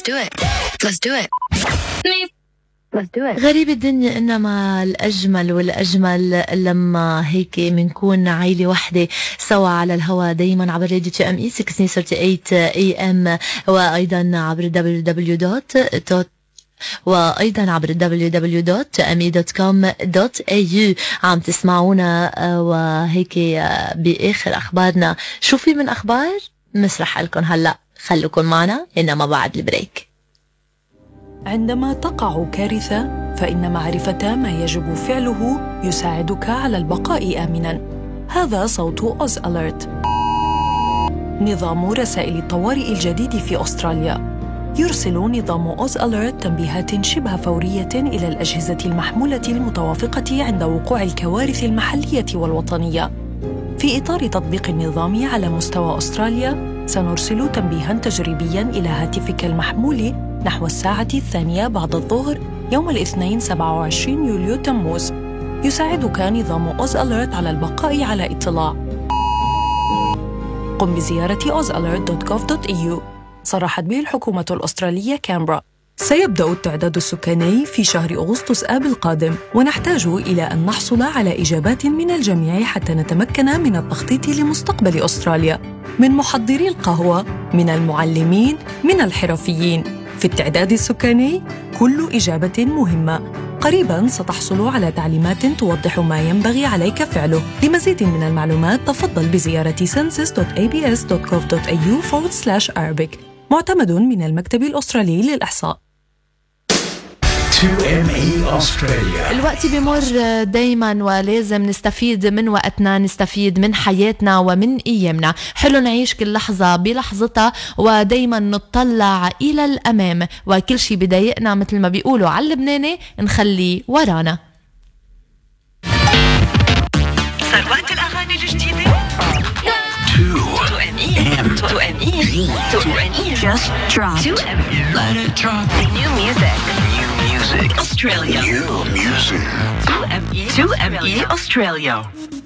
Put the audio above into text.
do it. Let's do it. غريب الدنيا، إنما الأجمل والأجمل لما هيك منكون عائلة واحدة سوا على الهواء دايما عبر راديو TME 1638 AM، وأيضا عبر وأيضا عبر www.tme.com.au. عم تسمعونا وهيك بآخر أخبارنا. شو في من أخبار نشرح لكم هلأ، خلوكم معنا إنما بعد البريك. عندما تقع كارثة فإن معرفة ما يجب فعله يساعدك على البقاء آمناً. هذا صوت أوز أليرت، نظام رسائل الطوارئ الجديد في أستراليا. يرسل نظام أوز أليرت تنبيهات شبه فورية إلى الأجهزة المحمولة المتوافقة عند وقوع الكوارث المحلية والوطنية. في إطار تطبيق النظام على مستوى أستراليا، سنرسل تنبيهاً تجريبياً إلى هاتفك المحمول نحو الساعة 2 بعد الظهر يوم الاثنين 27 يوليو تموز. يساعدك نظام أوز أليرت على البقاء على اطلاع. قم بزيارة ozalert.gov.au. صرحت به الحكومة الأسترالية كامبرا. سيبدأ التعداد السكاني في شهر أغسطس آب القادم، ونحتاج إلى أن نحصل على إجابات من الجميع حتى نتمكن من التخطيط لمستقبل أستراليا، من محضري القهوة، من المعلمين، من الحرفيين. في التعداد السكاني كل إجابة مهمة. قريباً ستحصل على تعليمات توضح ما ينبغي عليك فعله. لمزيد من المعلومات تفضل بزيارة census.abs.gov.au/Arabic. معتمد من المكتب الأسترالي للإحصاء. الوقت بيمر دايما ولازم نستفيد من وقتنا، نستفيد من حياتنا ومن أيامنا. حلو نعيش كل لحظة بلحظتها ودايما نطلع إلى الأمام، وكل شي بضايقنا مثل ما بيقولوا على اللبناني نخليه ورانا. ثروات الأغاني الجديدة 2ME just dropped. 2ME let it drop. New music Australia. New music 2ME Australia.